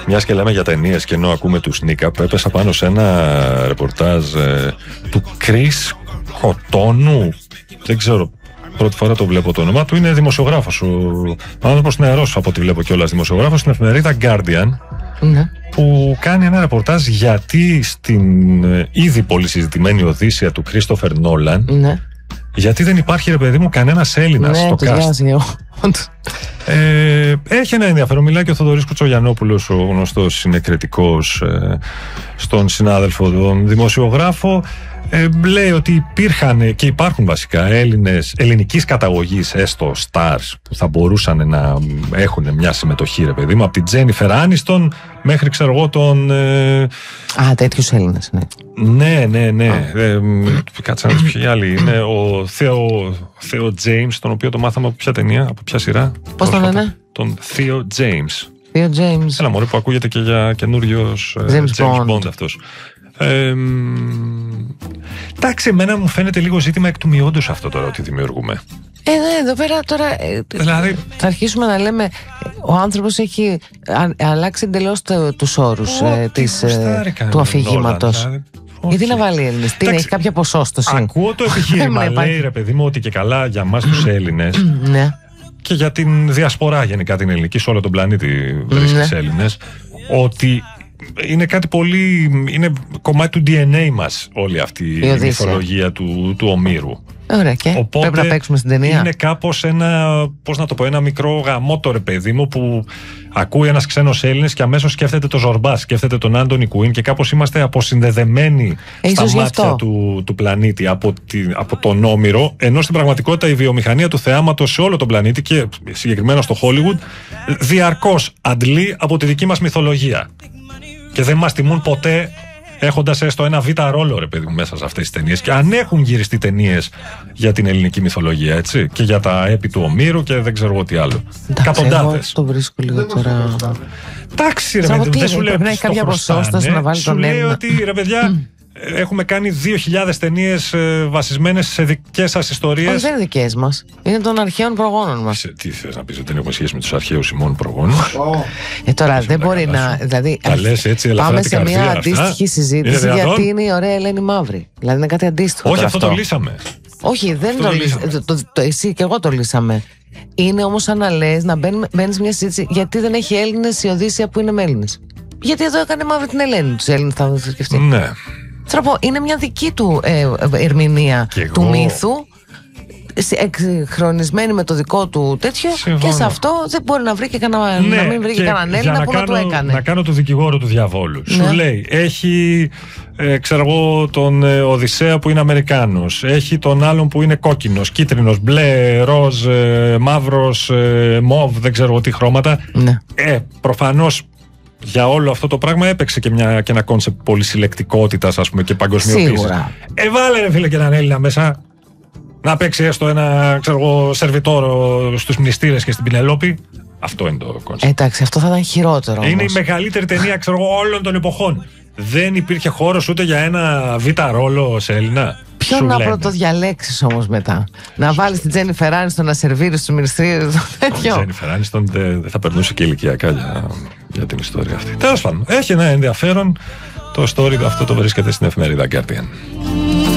Μιας και λέμε για ταινίες και ενώ ακούμε του Sneak Up, έπεσα πάνω σε ένα ρεπορτάζ του Chris Κοτόνου. Δεν ξέρω, πρώτη φορά το βλέπω το όνομά του. Είναι δημοσιογράφος. Ο άνθρωπος νεαρός, από ό,τι βλέπω κιόλας, δημοσιογράφος στην εφημερίδα Guardian. Ναι. Που κάνει ένα ρεπορτάζ γιατί στην ήδη πολύ συζητημένη Οδύσσεια του Κρίστοφερ Νόλαν, ναι, γιατί δεν υπάρχει, ρε παιδί μου, κανένας Έλληνας στο cast. Έχει ένα ενδιαφέρον. Μιλάει και ο Θοδωρής Κουτσογιαννόπουλος, ο γνωστός συνεκριτικός, στον συνάδελφο, τον δημοσιογράφο. Λέει ότι υπήρχαν και υπάρχουν βασικά Έλληνες ελληνικής καταγωγής, έστω stars, που θα μπορούσαν να έχουν μια συμμετοχή, ρε παιδί μου, από την Τζένιφερ Άνιστον μέχρι, ξέρω εγώ, τον... τέτοιους Έλληνες, ναι. Ναι. Κάτσε να δεις ποιοι άλλοι. Είναι ο Θέο Τζέιμς, τον οποίο το μάθαμε από ποια ταινία, από ποια σειρά. Πώς τον λένε? Τον Θέο Τζέιμς. Ένα μωρέ που ακούγεται και για καινούριος James Bond αυτός. Εντάξει, εμένα μου φαίνεται λίγο ζήτημα εκ του μειόντος αυτό τώρα ότι δημιουργούμε. Εδώ πέρα τώρα δηλαδή, θα αρχίσουμε να λέμε ο άνθρωπος έχει αλλάξει εντελώς τους όρους του αφηγήματος. Δηλαδή, γιατί να βάλει Έλληνες, τι έχει κάποια ποσόστοση? Ακούω το επιχείρημα, λέει, ρε παιδί μου, ότι και καλά για μας τους Έλληνες και για την διασπορά γενικά την ελληνική, σε όλο τον πλανήτη βρίσκεις Έλληνες, ότι είναι κάτι πολύ. Είναι κομμάτι του DNA μας όλη αυτή η μυθολογία του Ομήρου. Ωραία, και οπότε πρέπει να παίξουμε στην ταινία. Είναι κάπως ένα, πώς να το πω, ένα μικρό γαμότο, ρε παιδί μου, που ακούει ένας ξένος Έλληνας και αμέσως σκέφτεται το Ζορμπά, σκέφτεται τον Άντονι Κουίν και κάπως είμαστε αποσυνδεδεμένοι στα μάτια του πλανήτη από τον Όμηρο, ενώ στην πραγματικότητα η βιομηχανία του θεάματος σε όλο τον πλανήτη και συγκεκριμένα στο Χόλιγουντ διαρκώς αντλεί από τη δική μας μυθολογία. Και δεν μας τιμούν ποτέ έχοντας έστω ένα β' ρόλο, ρε παιδί μου, μέσα σε αυτές τις ταινίες. Και αν έχουν γυριστεί ταινίες για την ελληνική μυθολογία, έτσι, και για τα έπι του Ομήρου και δεν ξέρω τι άλλο. Εκατοντάδες. Το βρίσκω λίγο τώρα. Εντάξει, ρε παιδί μου, δεν σου λέω ότι κάποια ποσόστοση να βάλει τον Έλληνα. Σου λέω ότι, ρε παιδιά, έχουμε κάνει 2.000 ταινίες βασισμένες σε δικές σας ιστορίες. Όχι, δεν είναι δικές μας. Είναι των αρχαίων προγόνων μας. Τι θες να πεις, δεν έχουμε σχέση με τους αρχαίους ημών προγόνους? Τώρα δεν μπορεί να. Δηλαδή, πάμε σε μια αντίστοιχη συζήτηση γιατί είναι η ωραία Ελένη Μαύρη. Δηλαδή είναι κάτι αντίστοιχο. Όχι, αυτό το λύσαμε. Όχι, δεν το λύσαμε. Εσύ και εγώ το λύσαμε. Είναι όμως σαν να λες, να μπαίνεις μια συζήτηση γιατί δεν έχει Έλληνες η Οδύσσεια που είναι με Έλληνες. Γιατί εδώ έκανε Μαύρη την Ελένη. Τους Έλληνες θα σκεφτεί. Ναι. Θέλω να πω, είναι μια δική του ερμηνεία του μύθου, εξυγχρονισμένη με το δικό του τέτοιο. Και σε αυτό δεν μπορεί να βρει και να μην βρει και κανέναν Έλληνα που να του έκανε. Να κάνω το δικηγόρο του διαβόλου. Ναι. Σου λέει, έχει ξέρω εγώ τον Οδυσσέα που είναι Αμερικάνος, έχει τον άλλον που είναι κόκκινος, κίτρινος, μπλε, ροζ, μαύρος, μοβ, δεν ξέρω τι χρώματα. Ναι. Προφανώς για όλο αυτό το πράγμα έπαιξε και ένα κόνσεπτ πολυσυλλεκτικότητας, ας πούμε, και παγκοσμιοποίησης. Σίγουρα. Βάλε, ρε φίλε, και έναν Έλληνα μέσα να παίξει έστω ένα, ξέρω εγώ, σερβιτόρο στους Μνηστήρες και στην Πινελόπη. Αυτό είναι το κόνσεπτ. Εντάξει, αυτό θα ήταν χειρότερο όμως. Είναι η μεγαλύτερη ταινία, ξέρω εγώ, όλων των εποχών. Δεν υπήρχε χώρος ούτε για ένα β' ρόλο σε Έλληνα. Ποιον να πρωτοδιαλέξεις όμως μετά? Να βάλεις την Τζένιφερ Άνιστον να σερβίρει στους Μνηστήρες, τέτοιο? Η Τζένιφερ Άνιστον δεν θα περνούσε και ηλικιακά για την ιστορία αυτή. Τέλος πάντων, έχει ένα ενδιαφέρον. Το story αυτό το βρίσκεται στην εφημερίδα Guardian.